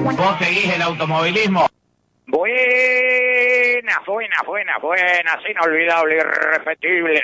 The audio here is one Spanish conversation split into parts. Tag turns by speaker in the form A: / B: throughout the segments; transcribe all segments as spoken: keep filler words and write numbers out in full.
A: ¿Vos seguís el automovilismo?
B: Buenas, buenas, buenas, buenas, inolvidable, irrepetible.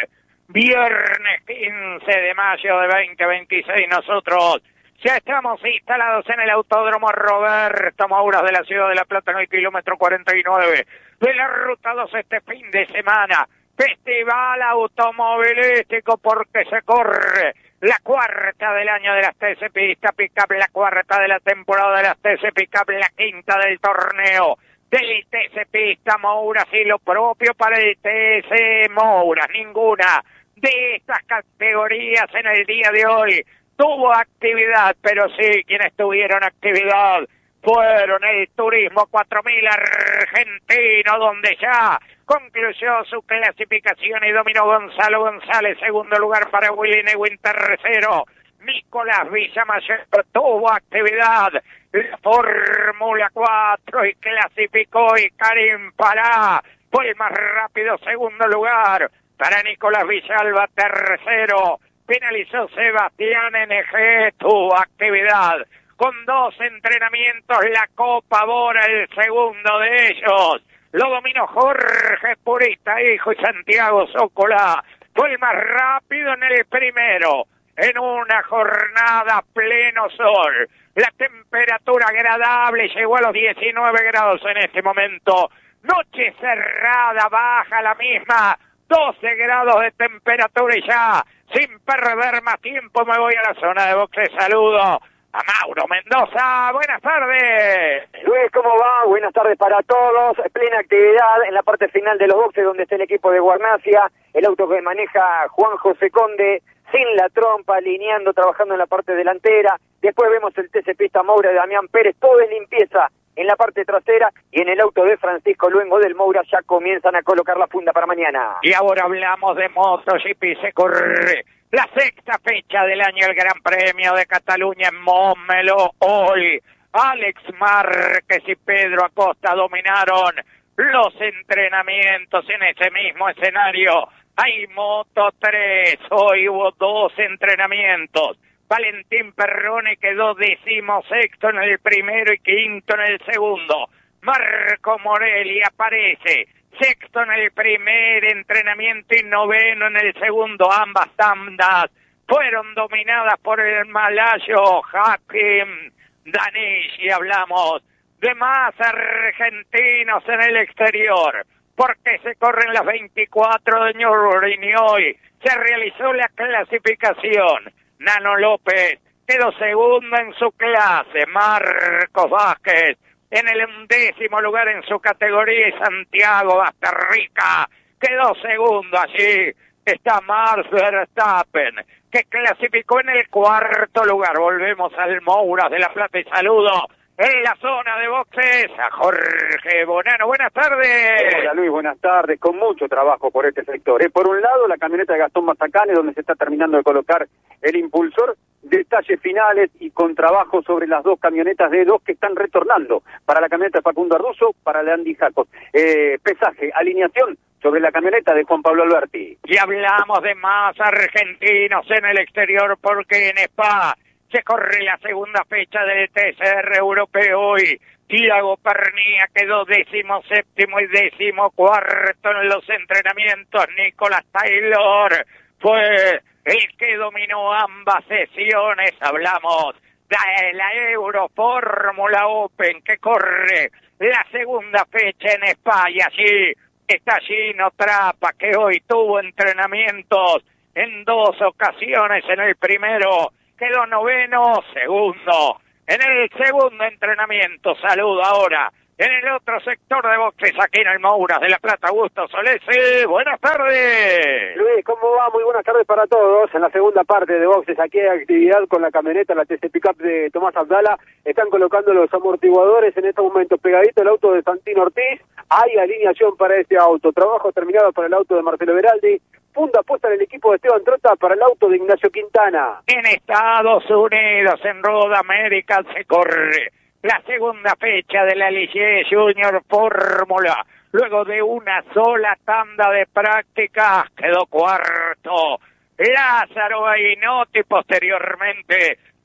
B: Viernes quince de mayo de veinte veintiséis, nosotros ya estamos instalados en el Autódromo Roberto Mouras de la Ciudad de La Plata, en el kilómetro cuarenta y nueve de la Ruta dos este fin de semana. Festival automovilístico porque se corre la cuarta del año de las T C Pista Pickup, la cuarta de la temporada de las T C Pickup, la quinta del torneo del T C Pista Mouras y lo propio para el T C Mouras. Ninguna de estas categorías en el día de hoy tuvo actividad, pero sí, quienes tuvieron actividad fueron el Turismo cuatro mil argentino, donde ya concluyó su clasificación y dominó Gonzalo González, segundo lugar para Willy Neuwin, tercero Nicolás Villamayor tuvo actividad, la Fórmula cuatro y clasificó, y Karim Pará fue el más rápido, segundo lugar para Nicolás Villalba, tercero finalizó Sebastián N G, tuvo actividad con dos entrenamientos, la Copa Bora, el segundo de ellos lo dominó Jorge Purista, hijo, y Santiago Zócola fue el más rápido en el primero, en una jornada a pleno sol. La temperatura agradable llegó a los diecinueve grados en este momento. Noche cerrada, baja la misma, doce grados de temperatura, y ya, sin perder más tiempo, me voy a la zona de boxe. Saludo a Mauro Mendoza. Buenas tardes.
C: Luis, ¿cómo va? Buenas tardes para todos. Plena actividad en la parte final de los boxes, donde está el equipo de Guarnacia, el auto que maneja Juan José Conde, sin la trompa, alineando, trabajando en la parte delantera. Después vemos el T C Pista Moura de Damián Pérez, todo es limpieza en la parte trasera, y en el auto de Francisco Luengo del Moura ya comienzan a colocar la funda para mañana.
B: Y ahora hablamos de MotoGP. Se corre la sexta fecha del año, el Gran Premio de Cataluña en Montmeló. Hoy Alex Márquez y Pedro Acosta dominaron los entrenamientos en ese mismo escenario. Hay Moto tres, hoy hubo dos entrenamientos. Valentín Perrone quedó decimosexto en el primero y quinto en el segundo. Marco Morelli aparece sexto en el primer entrenamiento y noveno en el segundo. Ambas tandas fueron dominadas por el malayo Hakim Danish. Y hablamos de más argentinos en el exterior, porque se corren las veinticuatro de Nürburgring y hoy se realizó la clasificación. Nano López quedó segundo en su clase, Marcos Vázquez en el undécimo lugar en su categoría, y Santiago Basterrica quedó segundo. Allí está Max Verstappen, que clasificó en el cuarto lugar. Volvemos al Mouras de La Plata y saludo en la zona de boxes a Jorge Bonano. Buenas tardes.
C: Hola Luis, buenas tardes. Con mucho trabajo por este sector. ¿eh? Por un lado, la camioneta de Gastón Mazacane, donde se está terminando de colocar el impulsor. Detalles finales y con trabajo sobre las dos camionetas de dos que están retornando. Para la camioneta de Facundo Arduzo, para la Andy Jacos. Eh, pesaje, alineación sobre la camioneta de Juan Pablo Alberti.
B: Y hablamos de más argentinos en el exterior, porque en Spa se corre la segunda fecha del T C R europeo hoy. Tiago Pernía quedó décimo séptimo y décimo cuarto en los entrenamientos. Nicolás Taylor fue el que dominó ambas sesiones. Hablamos de la Euro Fórmula Open, que corre la segunda fecha en Spa, y allí está Gino Trapa, que hoy tuvo entrenamientos en dos ocasiones. En el primero quedó noveno, segundo en el segundo entrenamiento. Saludo ahora en el otro sector de boxes, aquí en el Mouras de La Plata, Augusto Solese. Buenas tardes.
C: Luis, ¿cómo va? Muy buenas tardes para todos. En la segunda parte de boxes, aquí hay actividad con la camioneta, la T C Pickup de Tomás Abdala. Están colocando los amortiguadores en este momento pegadito el auto de Santino Ortiz. Hay alineación para este auto. Trabajo terminado para el auto de Marcelo Beraldi. Funda puesta en el equipo de Esteban Trota para el auto de Ignacio Quintana.
B: En Estados Unidos, en Road America, se corre la segunda fecha de la Ligier Junior Fórmula. Luego de una sola tanda de prácticas, quedó cuarto Lázaro Ainotti. Posteriormente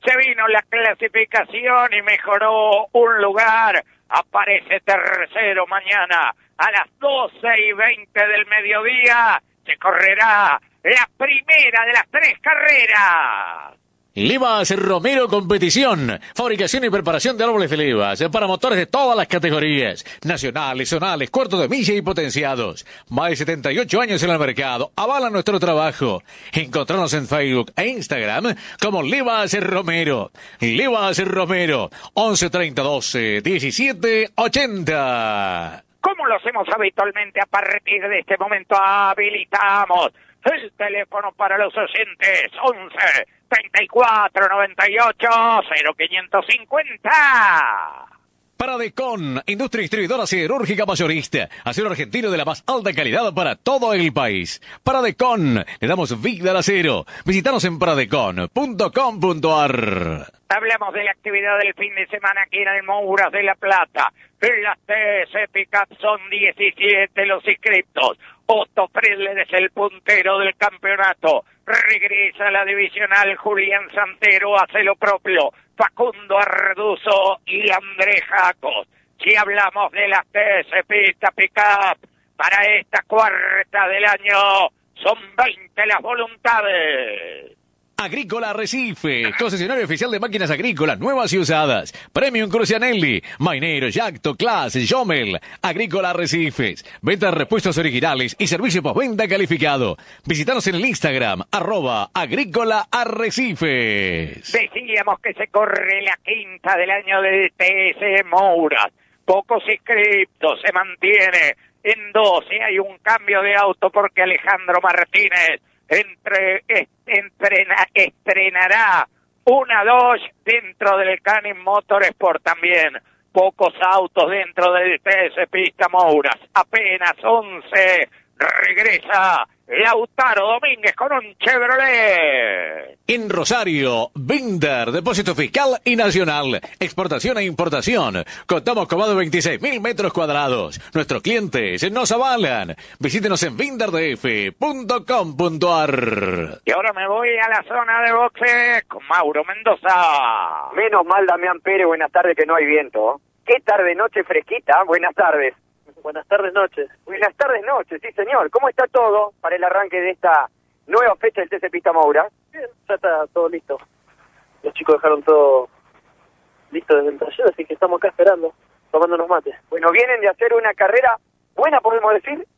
B: Se vino la clasificación y mejoró un lugar. Aparece tercero mañana a las doce y veinte del mediodía. Se correrá la primera de las tres carreras.
D: Levas Romero Competición, fabricación y preparación de árboles de levas para motores de todas las categorías, nacionales, zonales, cuartos de milla y potenciados. Más de setenta y ocho años en el mercado, avalan nuestro trabajo. Encontrarnos en Facebook e Instagram como Levas Romero. Levas Romero, once treinta doce diecisiete ochenta.
B: Como lo hacemos habitualmente, a partir de este momento habilitamos el teléfono para los oyentes, once treinta y cuatro noventa y ocho cero quinientos cincuenta.
D: Paradecon, industria distribuidora siderúrgica mayorista, acero argentino de la más alta calidad para todo el país. Paradecon, le damos vida al acero. Visítanos en paradecon punto com punto ar.
B: Hablamos de la actividad del fin de semana aquí en el Mouras de La Plata. En las T S Pickup son diecisiete los inscriptos. Otto Fredler es el puntero del campeonato. Regresa a la divisional Julián Santero, hace lo propio. Facundo Arduzo y Andrés Jacos. Si hablamos de las T S Pista Pickup, para esta cuarta del año son veinte las voluntades.
D: Agrícola Arrecife, concesionario oficial de máquinas agrícolas nuevas y usadas. Premium Crucianelli, Mainero, Yacto, Class, Jomel. Agrícola Arrecifes, venta de repuestos originales y servicio postventa calificado. Visítanos en el Instagram, arroba Agrícola Arrecifes.
B: Decíamos que se corre la quinta del año de T S Mouras. Pocos inscriptos, se mantiene en doce. Hay un cambio de auto porque Alejandro Martínez Entre, entrena, estrenará una Dodge dentro del Canin Motorsport también. Pocos autos dentro del T S Pista Mouras. Apenas once. Regresa Lautaro Domínguez con un Chevrolet.
D: En Rosario, Binder, depósito fiscal y nacional, exportación e importación. Contamos con más de veintiséis mil metros cuadrados. Nuestros clientes nos avalan. Visítenos en binder d f punto com punto ar.
B: Y ahora me voy a la zona de boxes con Mauro Mendoza.
C: Menos mal, Damián Pérez, buenas tardes, que no hay viento. Qué tarde, noche fresquita, buenas tardes.
E: Buenas tardes, noches.
C: Buenas tardes, noches, sí señor. ¿Cómo está todo para el arranque de esta nueva fecha del T S Pista Moura?
E: Bien, ya está todo listo. Los chicos dejaron todo listo desde el taller, así que estamos acá esperando, tomándonos mates.
C: Bueno, vienen de hacer una carrera buena, podemos decir.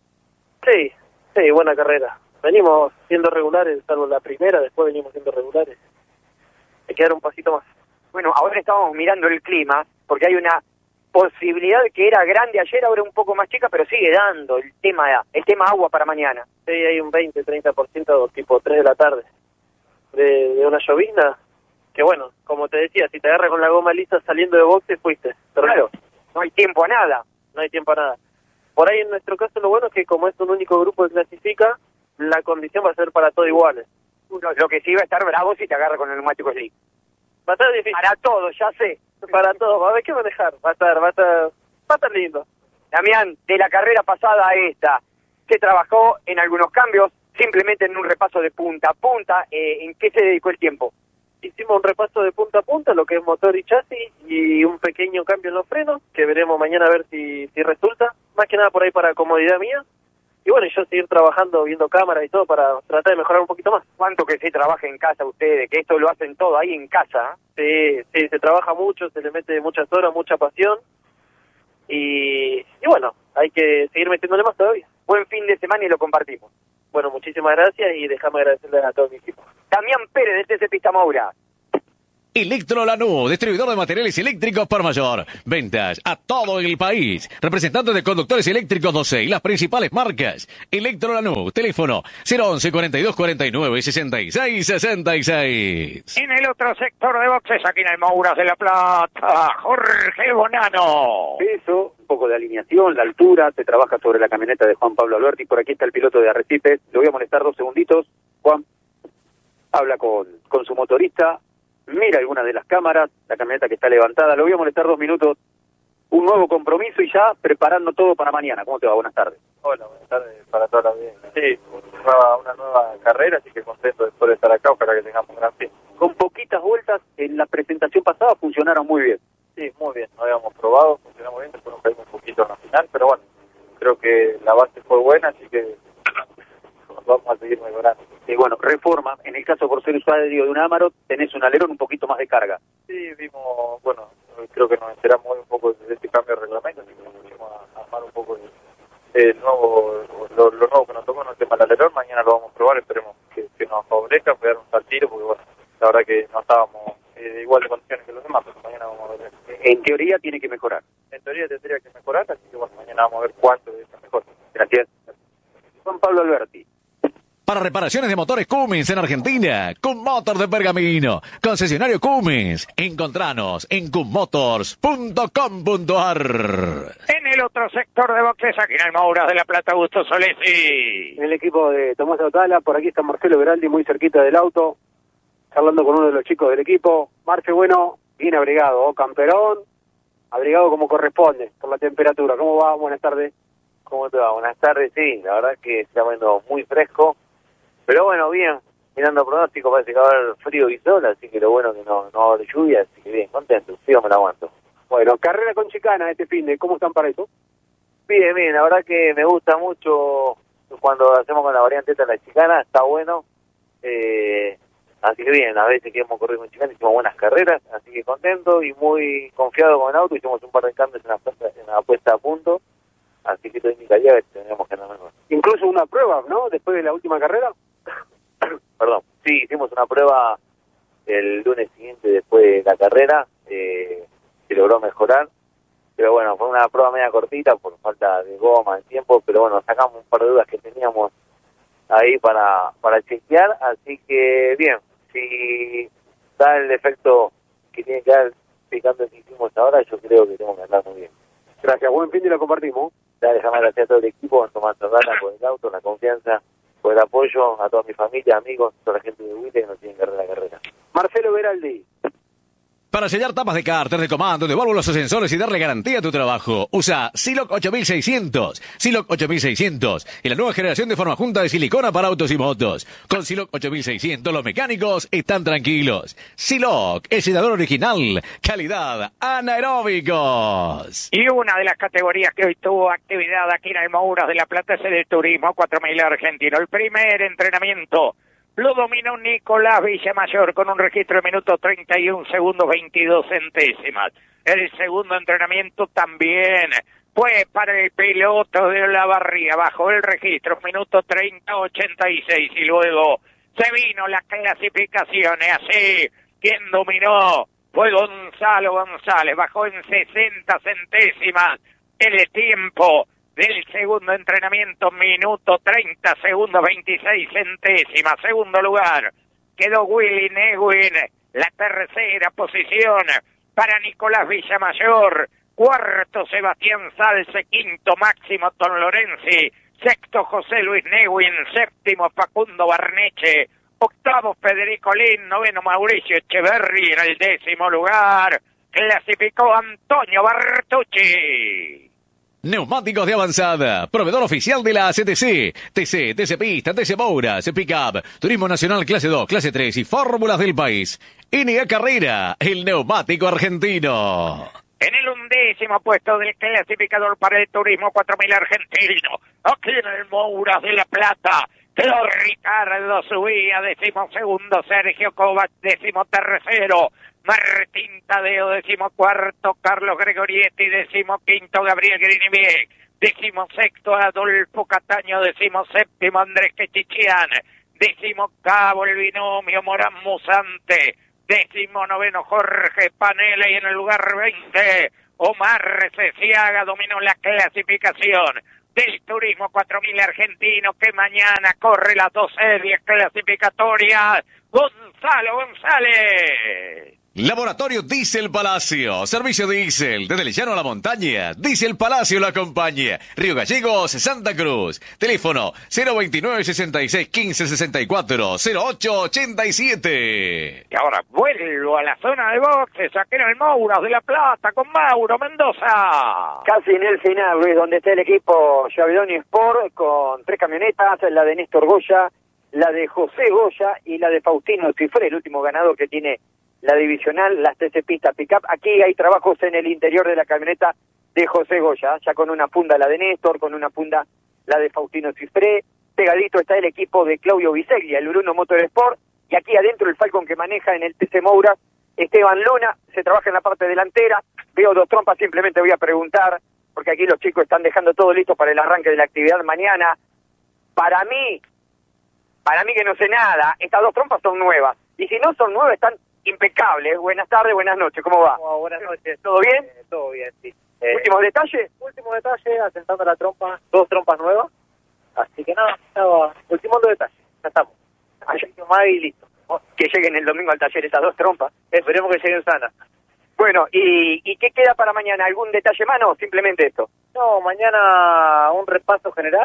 E: Sí, sí, buena carrera. Venimos siendo regulares, salvo la primera, después venimos siendo regulares. Hay que dar un pasito más.
C: Bueno, ahora estamos mirando el clima, porque hay una posibilidad que era grande ayer, ahora un poco más chica, pero sigue dando el tema el tema agua para mañana.
E: Sí, hay un veinte, treinta por ciento tipo tres de la tarde de, de una llovizna, que bueno, como te decía, si te agarras con la goma lista saliendo de boxe, fuiste. Pero
C: claro, no hay tiempo a nada.
E: No hay tiempo a nada. Por ahí en nuestro caso lo bueno es que como es un único grupo que clasifica, la condición va a ser para todos iguales.
C: Lo que sí va a estar bravo si te agarra con el neumático slick.
E: Va a estar difícil.
C: Para todos, ya sé.
E: Para todos, va a haber que manejar. Va a estar, va a estar, va a estar lindo.
C: Damián, de la carrera pasada a esta, ¿se trabajó en algunos cambios? Simplemente en un repaso de punta a punta, eh, ¿en qué se dedicó el tiempo?
E: Hicimos un repaso de punta a punta, lo que es motor y chasis, y un pequeño cambio en los frenos, que veremos mañana a ver si, si resulta. Más que nada por ahí para comodidad mía. Y bueno, yo seguir trabajando, viendo cámaras y todo para tratar de mejorar un poquito más.
C: ¿Cuánto que se trabaja en casa ustedes? Que esto lo hacen todo ahí en casa.
E: ¿Eh? Sí, sí, se trabaja mucho, se le mete muchas horas, mucha pasión. Y, y bueno, hay que seguir metiéndole más todavía.
C: Buen fin de semana y lo compartimos.
E: Bueno, muchísimas gracias y déjame agradecerle a todo mi equipo.
C: Damián Pérez de T S Pista Moura.
D: Electro Lanús, distribuidor de materiales eléctricos por mayor. Ventas a todo el país. Representante de conductores eléctricos doce y las principales marcas. Electro Lanús, teléfono cero once cuarenta y dos cuarenta y nueve sesenta y seis sesenta y seis.
B: En el otro sector de boxes, aquí en el Mouras de La Plata, Jorge Bonano.
F: Peso, un poco de alineación, la altura, se trabaja sobre la camioneta de Juan Pablo Alberti. Por aquí está el piloto de Arrecifes. Le voy a molestar dos segunditos. Juan habla con, con su motorista. Mira algunas de las cámaras, la camioneta que está levantada. Lo voy a molestar dos minutos. Un nuevo compromiso y ya preparando todo para mañana. ¿Cómo te va? Buenas tardes.
G: Hola, buenas tardes para toda la audiencia. Sí, una, una nueva carrera, así que contento después de estar acá, ojalá que tengamos un gran fin.
F: Con poquitas vueltas, en la presentación pasada funcionaron muy bien.
G: Sí, muy bien, no habíamos probado, funcionó muy bien, después nos caímos un poquito en la final, pero bueno, creo que la base fue buena, así que vamos a seguir mejorando.
F: Y bueno, reforma, en el caso por ser usuario de un Amarok, tenés un alerón un poquito más de carga.
G: Sí, vimos, bueno, creo que nos enteramos hoy un poco de este cambio de reglamento, así que nos pusimos a armar un poco el, el nuevo, lo, lo nuevo que nos tocó en el tema del alerón. Mañana lo vamos a probar, esperemos que, que nos favorezca, pegar un saltito, porque bueno, la verdad que no estábamos eh, igual de condiciones que los demás, pero mañana vamos a ver.
F: En teoría tiene que mejorar.
G: En teoría tendría que mejorar, así que bueno, mañana vamos a ver cuánto de eso mejor.
F: Gracias. Juan Pablo Alberti.
D: Para reparaciones de motores Cummins en Argentina, Cummotors de Pergamino, concesionario Cummins. Encontranos en cummotors punto com punto a r.
B: En el otro sector de boxes, aquí en el Mouras de la Plata, Augusto Solesi.
H: En el equipo de Tomás Autala, por aquí está Marcelo Veraldi, muy cerquita del auto, charlando con uno de los chicos del equipo. Marce, bueno, bien abrigado, ¿oh? Camperón, abrigado como corresponde, por la temperatura. ¿Cómo va? Buenas tardes.
I: ¿Cómo te va? Buenas tardes, sí, la verdad es que está viendo muy fresco, pero bueno, bien, mirando pronóstico parece que va a haber frío y sol, así que lo bueno que no, no va a haber lluvia, así que bien, contento, sí, me la aguanto.
H: Bueno, carrera con chicana este fin de, ¿cómo están para eso?
I: Bien, bien, la verdad que me gusta mucho cuando hacemos con la variante esta la chicana, está bueno, eh, así que bien, a veces que hemos corrido con chicana, hicimos buenas carreras, así que contento y muy confiado con el auto, hicimos un par de cambios en la puesta, en la puesta a punto, así que estoy indicaría que tenemos que andar mejor.
H: Incluso una prueba, ¿no? Después de la última carrera.
I: Perdón, sí, hicimos una prueba el lunes siguiente después de la carrera, eh, se logró mejorar, pero bueno, fue una prueba media cortita por falta de goma, de tiempo, pero bueno, sacamos un par de dudas que teníamos ahí para, para chequear, así que bien, si da el efecto que tiene que dar picando el que hicimos ahora, yo creo que tenemos que andar muy bien.
H: Gracias, buen fin y lo compartimos.
I: Dale, jamás gracias a todo el equipo, a Tomás Sardana por el auto, la confianza, por el apoyo, a toda mi familia, amigos, a toda la gente de Huite que nos tienen que dar la carrera.
H: Marcelo Veraldi.
D: Para sellar tapas de cárter, de comando, de válvulas o sensores y darle garantía a tu trabajo, usa Siloc ocho mil seiscientos. Siloc ocho mil seiscientos y la nueva generación de forma junta de silicona para autos y motos. Con Siloc ocho mil seiscientos los mecánicos están tranquilos. Siloc, el sellador original, calidad anaeróbicos.
B: Y una de las categorías que hoy tuvo actividad aquí en el Mouras de la Plata es el de turismo cuatro mil argentino. El primer entrenamiento lo dominó Nicolás Villamayor con un registro de minuto treinta y un segundos veintidós centésimas. El segundo entrenamiento también fue para el piloto de Olavarría, bajó el registro, minuto treinta ochenta y seis, y luego se vino las clasificaciones, así quien dominó fue Gonzalo González, bajó en sesenta centésimas el tiempo del segundo entrenamiento, minuto treinta segundos veintiséis centésimas. Segundo lugar quedó Willy Neuwin, la tercera posición para Nicolás Villamayor, cuarto Sebastián Salce, quinto Máximo Don Lorenzi, sexto José Luis Neuwin, séptimo Facundo Barneche, octavo Federico Lin, noveno Mauricio Echeverri, en el décimo lugar clasificó Antonio Bartucci.
D: Neumáticos de avanzada, proveedor oficial de la A C T C, T C, T C Pista, T C Mouras, Pickup, Turismo Nacional Clase dos, Clase tres y Fórmulas del país. N A Carrera, el neumático argentino.
B: En el undécimo puesto del clasificador para el turismo cuatro mil argentino, aquí en el Mouras de la Plata, quedó Ricardo Subía, décimo segundo, Sergio Kovac, décimo tercero, Martín Tadeo, décimo cuarto, Carlos Gregorietti, décimo quinto, Gabriel Grinivier, décimo sexto, Adolfo Cataño, décimo séptimo, Andrés Quechichian, décimo octavo, el binomio Morán Musante, décimo noveno, Jorge Panela, y en el lugar veinte, Omar Ceciaga dominó la clasificación del turismo cuatro mil argentino, que mañana corre las dos series clasificatorias. Gonzalo González.
D: Laboratorio Diesel Palacio, servicio diésel, desde el llano a la montaña, Diesel Palacio lo acompaña, Río Gallegos, Santa Cruz, teléfono cero veintinueve, sesenta y seis, quince, sesenta y cuatro, cero ocho ochenta y siete.
B: Y ahora vuelvo a la zona de boxes, aquí en el Mouras de la Plata con Mauro Mendoza.
C: Casi en el final, Luis, donde está el equipo Yavedoni Sport con tres camionetas, la de Néstor Goya, la de José Goya y la de Faustino Cifré, el último ganador que tiene la divisional, las trece pistas pick-up. Aquí hay trabajos en el interior de la camioneta de José Goya, ya con una funda la de Néstor, con una funda la de Faustino Cifré. Pegadito está el equipo de Claudio Biseglia, el Bruno Motorsport, y aquí adentro el Falcon que maneja en el T C Moura, Esteban Luna, se trabaja en la parte delantera. Veo dos trompas, simplemente voy a preguntar, porque aquí los chicos están dejando todo listo para el arranque de la actividad mañana. Para mí, para mí que no sé nada, estas dos trompas son nuevas, y si no son nuevas están impecable. Buenas tardes, buenas noches, ¿cómo va?
E: Oh, buenas noches.
C: ¿Todo bien?
E: Eh, todo bien, sí. Eh,
C: ¿Últimos detalles?
E: Último detalle, asentando la trompa, dos trompas nuevas. Así que nada, estaba ultimando detalles. Ya estamos. Así que más y listo.
C: Que lleguen el domingo al taller esas dos trompas.
E: Esperemos que lleguen sanas.
C: Bueno, ¿y, ¿y qué queda para mañana? ¿Algún detalle más? No, simplemente esto.
E: No, mañana un repaso general.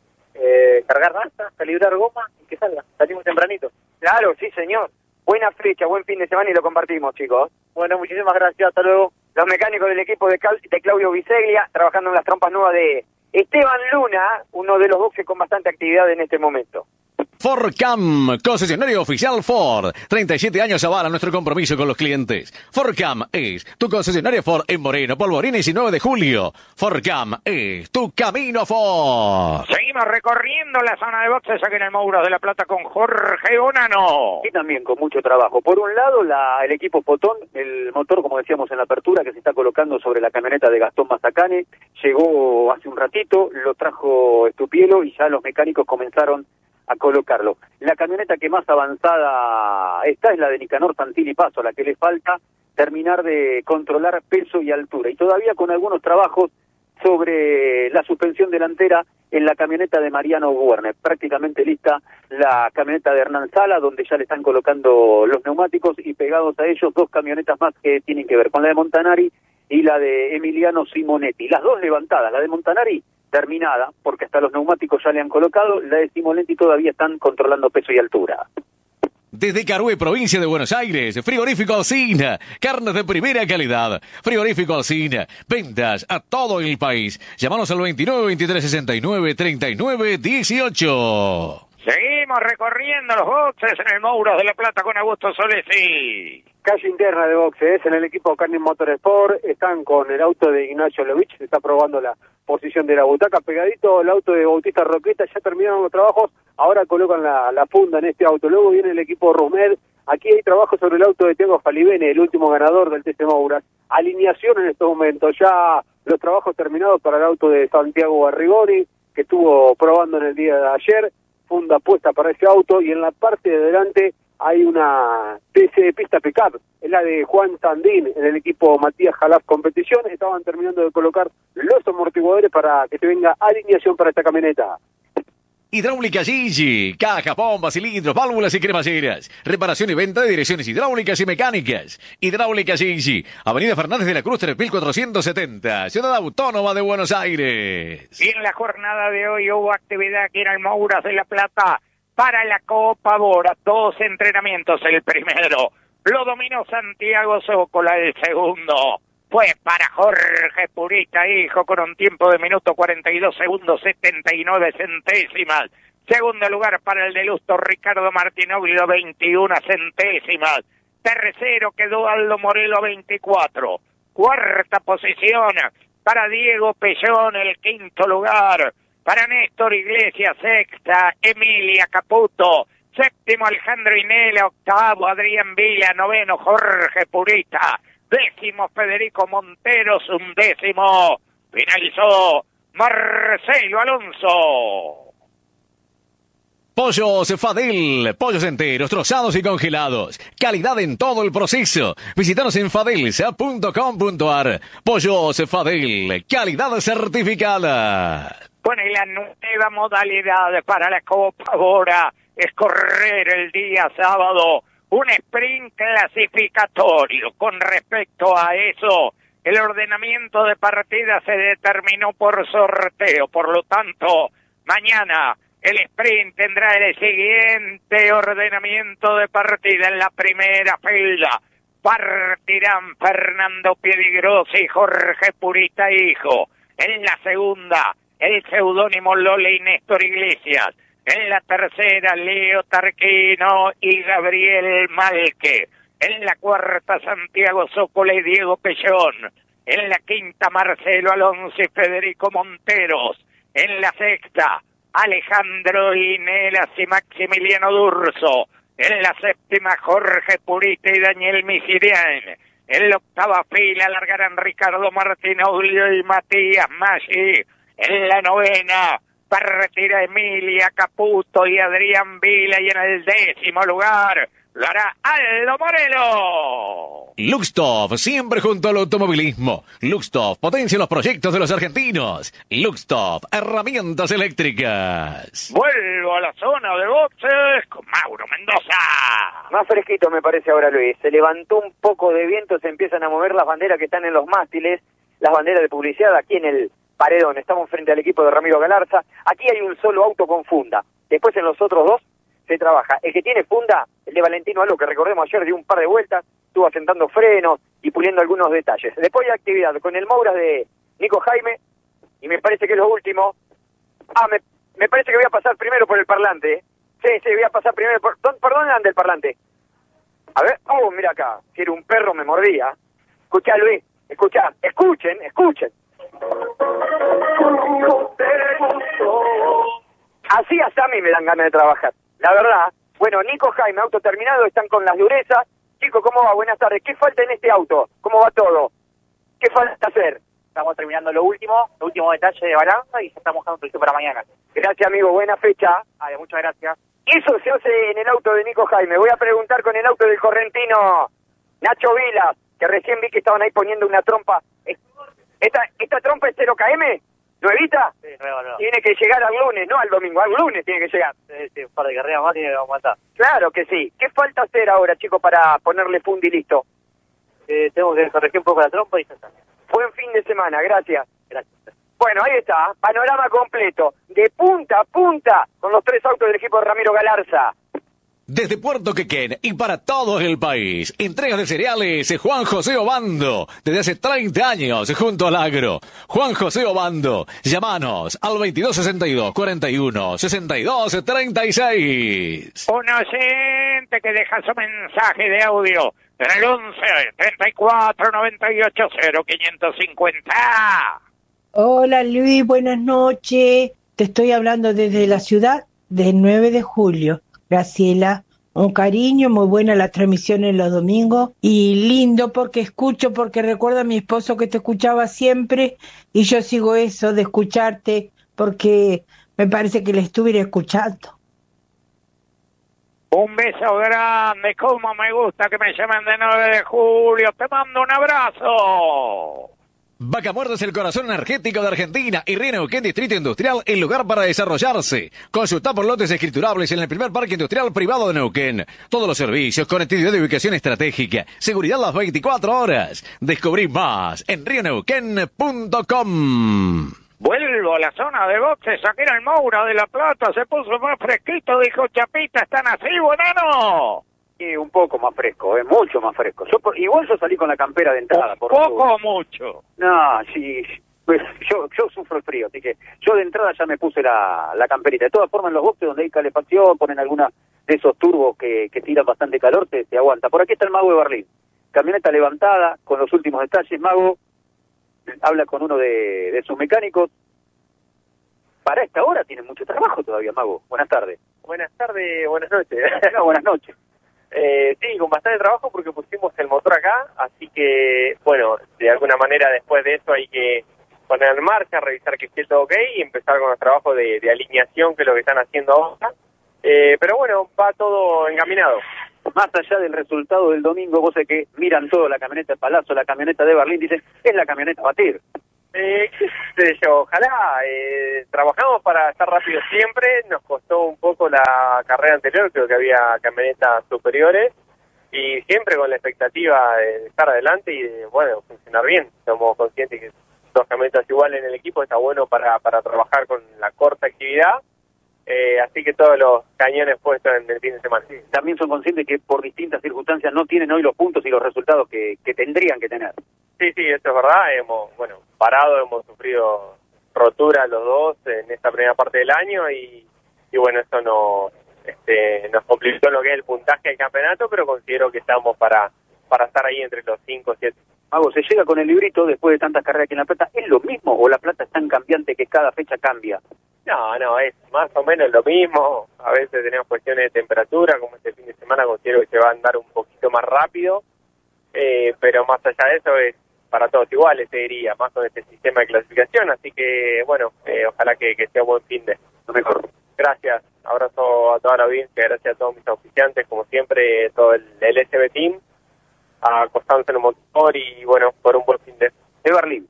E: Eh, cargar nafta, calibrar goma y que salga. Salimos tempranito.
C: Claro, sí, señor. Buena fecha, buen fin de semana y lo compartimos, chicos.
E: Bueno, muchísimas gracias, hasta luego.
C: Los mecánicos del equipo de, Cal de Claudio Biseglia, trabajando en las trompas nuevas de Esteban Luna, uno de los boxes con bastante actividad en este momento.
D: Fordcam, concesionario oficial Ford. treinta y siete años avala nuestro compromiso con los clientes. Fordcam es tu concesionario Ford en Moreno, Polvorín y diecinueve de julio. Fordcam es tu camino a Ford.
B: Seguimos recorriendo la zona de boxes aquí en el Mouras de la Plata con Jorge Bonano.
F: Y también con mucho trabajo. Por un lado, la, el equipo Potón, el motor, como decíamos en la apertura, que se está colocando sobre la camioneta de Gastón Mazacane, llegó hace un ratito, lo trajo Estupielo y ya los mecánicos comenzaron a colocarlo. La camioneta que más avanzada está es la de Nicanor Santilli Paso, la que le falta terminar de controlar peso y altura, y todavía con algunos trabajos sobre la suspensión delantera en la camioneta de Mariano Werner. Prácticamente lista la camioneta de Hernán Sala, donde ya le están colocando los neumáticos, y pegados a ellos dos camionetas más que tienen que ver con la de Montanari y la de Emiliano Simonetti. Las dos levantadas, la de Montanari terminada, porque hasta los neumáticos ya le han colocado, la de Simonetti todavía están controlando peso y altura.
D: Desde Carué, provincia de Buenos Aires, Frigorífico Alsina, carnes de primera calidad. Frigorífico Alsina, ventas a todo el país. Llámanos al veintinueve, veintitrés, sesenta y nueve, treinta y nueve, dieciocho.
B: Seguimos recorriendo los boxes en el Mouras de la Plata con Augusto Solesi.
H: Calle interna de boxes, en el equipo Carni Motorsport, están con el auto de Ignacio Lovich, se está probando la posición de la butaca, pegadito el auto de Bautista Roqueta, ya terminaron los trabajos, ahora colocan la, la funda en este auto, luego viene el equipo Rusmed, aquí hay trabajo sobre el auto de Tiago Falibene, el último ganador del T C Mouras, alineación en estos momentos, ya los trabajos terminados para el auto de Santiago Barrigoni, que estuvo probando en el día de ayer, funda puesta para ese auto, y en la parte de delante hay una T C de pista pickup, es la de Juan Sandín en el equipo Matías Jalaf Competición. Estaban terminando de colocar los amortiguadores para que se venga alineación para esta camioneta.
D: Hidráulica Gigi, caja, bombas, cilindros, válvulas y cremalleras. Reparación y venta de direcciones hidráulicas y mecánicas. Hidráulica Gigi, Avenida Fernández de la Cruz tres mil cuatrocientos setenta, Ciudad Autónoma de Buenos Aires.
B: Y en la jornada de hoy hubo actividad aquí en el Mouras de la Plata para la Copa Bora. Dos entrenamientos, el primero lo dominó Santiago Zócola, el segundo fue para Jorge Purita, hijo, con un tiempo de minuto cuarenta y dos segundos, setenta y nueve centésimas. Segundo lugar para el de Lusto Ricardo Martinoglio, veintiuna centésimas. Tercero quedó Aldo Morelo, veinticuatro. Cuarta posición para Diego Pellón, el quinto lugar. Para Néstor Iglesias, sexta, Emilia Caputo. Séptimo, Alejandro Inela. Octavo, Adrián Villa. Noveno, Jorge Purita. Décimo, Federico Monteros. Undécimo, finalizó Marcelo Alonso.
D: Pollos Fadel, pollos enteros, trozados y congelados. Calidad en todo el proceso. Visítanos en fadelsa punto com punto ar. Pollos Fadel, calidad certificada.
B: Bueno, y la nueva modalidad para la Copa Bora es correr el día sábado un sprint clasificatorio. Con respecto a eso, el ordenamiento de partida se determinó por sorteo, por lo tanto, mañana el sprint tendrá el siguiente ordenamiento de partida. En la primera fila partirán Fernando Piedigrosi y Jorge Purita Hijo. En la segunda, el seudónimo Lole y Néstor Iglesias. En la tercera, Leo Tarquino y Gabriel Malque. En la cuarta, Santiago Zócola y Diego Pellón. En la quinta, Marcelo Alonso y Federico Monteros. En la sexta, Alejandro Inelas y Maximiliano Durso. En la séptima, Jorge Purita y Daniel Misirian. En la octava fila largarán Ricardo Martinoglio y Matías Maggi. En la novena, partirá Emilia Caputo y Adrián Vila. Y en el décimo lugar lo hará Aldo Morelo.
D: Luxtop, siempre junto al automovilismo. Luxtop, potencia los proyectos de los argentinos. Luxtop, herramientas eléctricas.
B: Vuelvo a la zona de boxes con Mauro Mendoza.
C: Más fresquito me parece ahora, Luis. Se levantó un poco de viento, se empiezan a mover las banderas que están en los mástiles, las banderas de publicidad aquí en el paredón. Estamos frente al equipo de Ramiro Galarza. Aquí hay un solo auto con funda. Después en los otros dos se trabaja. El que tiene funda, el de Valentino Aló, que recordemos ayer dio un par de vueltas, estuvo asentando frenos y puliendo algunos detalles. Después hay actividad con el Moura de Nico Jaime, y me parece que es lo último. Ah, me, me parece que voy a pasar primero por el parlante. ¿eh? Sí, sí, voy a pasar primero por... ¿Por dónde anda el parlante? A ver, oh, mira acá, si era un perro me mordía. Escuchá, Luis, escuchá, escuchen, escuchen. Así a Sammy me dan ganas de trabajar. La verdad, bueno, Nico Jaime, auto terminado, están con las durezas. Chicos, ¿cómo va? Buenas tardes. ¿Qué falta en este auto? ¿Cómo va todo? ¿Qué falta hacer?
J: Estamos terminando lo último, lo último detalle de balanza y ya estamos dejando el para mañana.
C: Gracias, amigo. Buena fecha.
J: Vale, muchas gracias.
C: Eso se hace en el auto de Nico Jaime. Voy a preguntar con el auto del correntino Nacho Vilas, que recién vi que estaban ahí poniendo una trompa. ¿Esta, esta trompa es cero K M? ¿Nuevita?
J: Sí, revalorado.
C: Tiene que llegar al lunes, no al domingo, al lunes tiene que llegar.
J: Sí, sí, un par de carreras más tiene que aguantar.
C: Claro que sí. ¿Qué falta hacer ahora, chicos, para ponerle fundi listo?
J: Eh, tengo que corregir un poco la trompa y ya está.
C: Buen fin de semana, gracias.
J: Gracias.
C: Bueno, ahí está, panorama completo, de punta a punta, con los tres autos del equipo de Ramiro Galarza.
D: Desde Puerto Quequén y para todo el país, entregas de cereales Juan José Obando, desde hace treinta años junto al agro. Juan José Obando, llámanos al veintidós sesenta y dos, cuarenta y uno, sesenta y dos, treinta y seis.
B: Un oyente que deja su mensaje de audio en el once, treinta y cuatro, noventa y ocho, cero, quinientos cincuenta.
K: Hola Luis, buenas noches. Te estoy hablando desde la ciudad del nueve de julio. Graciela, un cariño, muy buena la transmisión en los domingos y lindo porque escucho, porque recuerdo a mi esposo que te escuchaba siempre y yo sigo eso de escucharte porque me parece que le estuviera escuchando.
B: Un beso grande, como me gusta que me llamen de nueve de julio, te mando un abrazo.
D: Vaca Muerta es el corazón energético de Argentina y Río Neuquén Distrito Industrial, el lugar para desarrollarse. Consulta por lotes escriturables en el primer parque industrial privado de Neuquén. Todos los servicios, conectividad de ubicación estratégica, seguridad las veinticuatro horas. Descubrí más en rio neuquén punto com.
B: Vuelvo a la zona de boxes, aquí en el Moura de la Plata, se puso más fresquito, dijo Chapita, ¿están así, buenano?
F: Sí, un poco más fresco, es mucho más fresco. Yo por, igual yo salí con la campera de entrada.
B: ¿Un
F: por
B: poco o mucho?
F: No, sí, pues yo yo sufro el frío, así que yo de entrada ya me puse la, la camperita. De todas formas, en los boxes donde hay calefacción, ponen alguna de esos turbos que, que tiran bastante calor, te, te aguanta. Por aquí está el Mago de Berlín. Camioneta levantada, con los últimos detalles. Mago habla con uno de, de sus mecánicos. Para esta hora tiene mucho trabajo todavía, Mago. Buenas tardes.
E: Buenas tardes, buenas noches.
F: No, buenas noches.
E: Eh, sí, con bastante trabajo porque pusimos el motor acá, así que, bueno, de alguna manera después de eso hay que poner en marcha, revisar que esté todo ok y empezar con los trabajos de, de alineación, que es lo que están haciendo ahora. Eh, pero bueno, va todo encaminado.
F: Más allá del resultado del domingo, vos sé que miran todo, la camioneta de Palazzo, la camioneta de Berlín, dicen, es la camioneta a batir.
E: Eh, qué sé yo, ojalá, eh, trabajamos para estar rápido siempre, nos costó un poco la carrera anterior, creo que había camionetas superiores,
L: y siempre con la expectativa de estar adelante y de, bueno, funcionar bien. Somos conscientes que dos camionetas iguales en el equipo está bueno para, para trabajar con la corta actividad, eh, así que todos los cañones puestos en el fin de semana.
F: Sí, también son conscientes que por distintas circunstancias no tienen hoy los puntos y los resultados que, que tendrían que tener.
L: Sí, sí, eso es verdad. Hemos, bueno, parado, hemos sufrido rotura los dos en esta primera parte del año y, y bueno, eso nos, este, nos complicó lo que es el puntaje del campeonato, pero considero que estamos para, para estar ahí entre los cinco o siete.
F: Mago, se llega con el librito después de tantas carreras aquí en La Plata. ¿Es lo mismo o La Plata es tan cambiante que cada fecha cambia?
L: No, no, es más o menos lo mismo. A veces tenemos cuestiones de temperatura, como este fin de semana considero que se va a andar un poquito más rápido, eh, pero más allá de eso es para todos iguales, te diría, más con este sistema de clasificación, así que, bueno, eh, ojalá que, que sea un buen fin de.
F: Lo mejor.
L: Gracias, abrazo a toda la audiencia, gracias a todos mis auspiciantes, como siempre, todo el, el S B Team, a Constanza en el motor y, bueno, por un buen fin de.
F: De Berlín.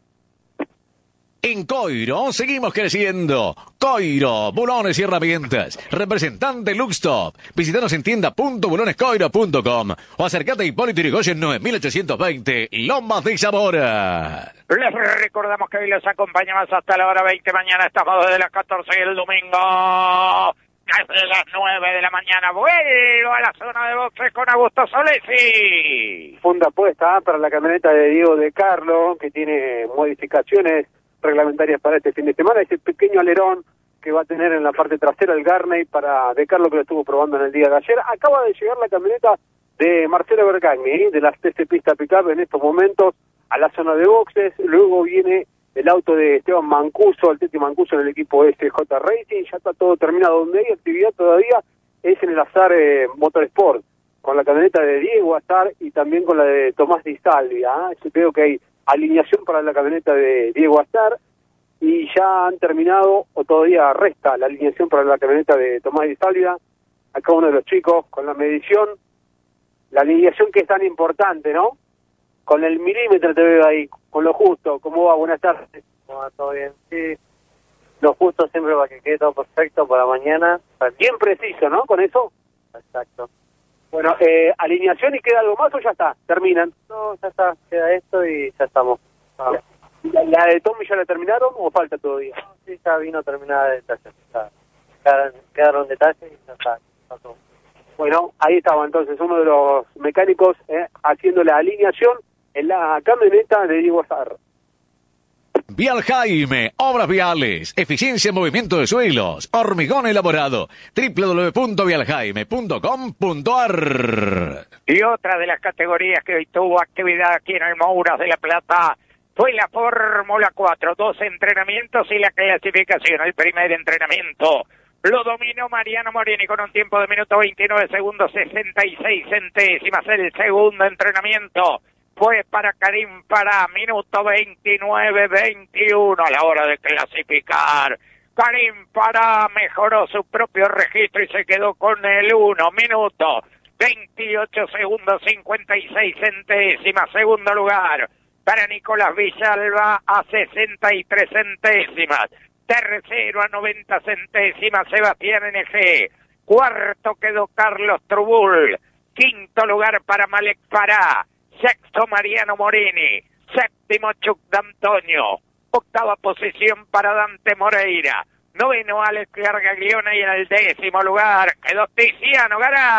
D: En Coiro seguimos creciendo. Coiro, bulones y herramientas. Representante Luxtop. Visítanos en tienda punto bulones coiro punto com o acércate a Hipólito Yrigoyen nueve mil ochocientos veinte, Lomas de Zamora.
B: Les recordamos que hoy los acompañamos hasta la hora veinte. Mañana estamos desde las catorce y el domingo desde las nueve de la mañana. Vuelvo a la zona de boxes con Augusto Solesi.
H: Funda puesta para la camioneta de Diego de Carlo, que tiene modificaciones reglamentarias para este fin de semana. Ese pequeño alerón que va a tener en la parte trasera el Garney para De Carlo, que lo estuvo probando en el día de ayer. Acaba de llegar la camioneta de Marcelo Bergagni, de las T C Pista Pickup, en estos momentos a la zona de boxes. Luego viene el auto de Esteban Mancuso, el Teti Mancuso en el equipo S J Racing. Ya está todo terminado. Donde hay actividad todavía es en el Azar eh, Motorsport, con la camioneta de Diego Azar y también con la de Tomás Di Salvia. ¿eh? Yo creo que hay alineación para la camioneta de Diego Azar y ya han terminado, o todavía resta la alineación para la camioneta de Tomás Di Salvia. Acá uno de los chicos con la medición, la alineación que es tan importante, ¿no? Con el milímetro te veo ahí, con lo justo. ¿Cómo va? Buenas tardes.
E: ¿Cómo va? ¿Todo bien? Sí, lo justo siempre para que quede todo perfecto para mañana.
H: Bien preciso, ¿no? Con eso.
E: Exacto.
H: Bueno, eh, alineación y queda algo más o ya está, terminan.
E: No, ya está, queda esto y ya estamos. Ah.
H: ¿La, la de Tommy ya la terminaron o falta todavía?
E: No, sí, ya vino terminada de detalles. Ya quedaron, quedaron detalles y ya está, está todo.
H: Bueno, ahí estaba entonces uno de los mecánicos eh, haciendo la alineación en la camioneta de Diego Azar.
D: Vial Jaime, obras viales, eficiencia en movimiento de suelos, hormigón elaborado, doble u doble u doble u punto vial jaime punto com punto a r.
B: Y otra de las categorías que hoy tuvo actividad aquí en el Mouras de La Plata fue la Fórmula cuatro, dos entrenamientos y la clasificación. El primer entrenamiento lo dominó Mariano Morini con un tiempo de minuto veintinueve segundos sesenta y seis centésimas. El segundo entrenamiento fue para Karim Pará, minuto veintinueve veintiuno a la hora de clasificar. Karim Pará mejoró su propio registro y se quedó con el uno, minuto veintiocho segundos cincuenta y seis centésimas. Segundo lugar para Nicolás Villalba a sesenta y tres centésimas. Tercero a noventa centésimas Sebastián N G. Cuarto quedó Carlos Trubul. Quinto lugar para Malek Pará. Sexto Mariano Morini. Séptimo Chuck D'Antonio. Octava posición para Dante Moreira. Noveno Alex Gargaglione y en el décimo lugar quedó Tiziano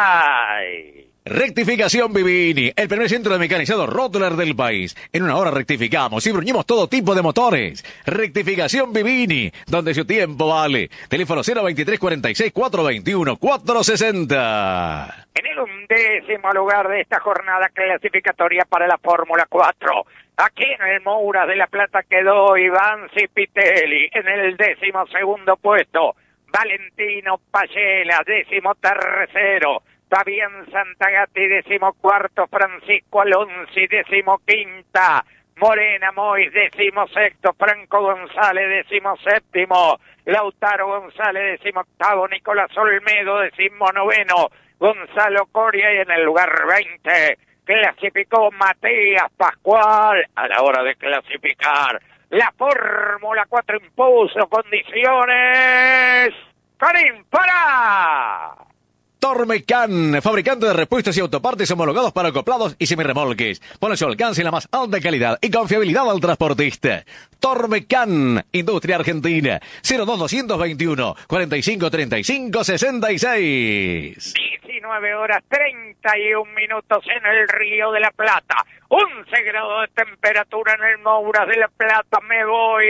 B: Garay.
D: Rectificación Vivini, el primer centro de mecanizado Rottler del país. En una hora rectificamos y bruñimos todo tipo de motores. Rectificación Vivini, donde su tiempo vale. Teléfono cero veintitrés cuarenta y seis cuatrocientos veintiuno cuatrocientos sesenta.
B: En el undécimo lugar de esta jornada clasificatoria para la Fórmula cuatro. Aquí en el Mouras de La Plata quedó Iván Cipitelli. En el décimo segundo puesto, Valentino Payela, décimo tercero. Fabián Santagati, décimo cuarto, Francisco Alonsi, décimo quinta, Morena Mois, décimo sexto, Franco González, décimo séptimo, Lautaro González, décimo octavo, Nicolás Olmedo, décimo noveno, Gonzalo Coria y en el lugar veinte clasificó Matías Pascual. A la hora de clasificar, la Fórmula cuatro impuso condiciones. ¡Karim Pará!
D: Tormecan, fabricante de repuestos y autopartes homologados para acoplados y semirremolques. Pone su alcance en la más alta calidad y confiabilidad al transportista. Tormecan, Industria Argentina, cero dos dos veintiuno, cuarenta y cinco treinta y cinco sesenta y seis.
B: diecinueve horas treinta y un minutos en el Río de la Plata. once grados de temperatura en el Mouras de la Plata. Me voy